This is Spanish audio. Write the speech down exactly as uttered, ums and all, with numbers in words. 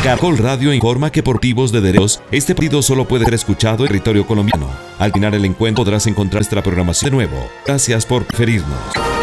Caracol Radio informa que por motivos de derechos, este partido solo puede ser escuchado en territorio colombiano. Al final el encuentro podrás encontrar nuestra programación de nuevo. Gracias por preferirnos.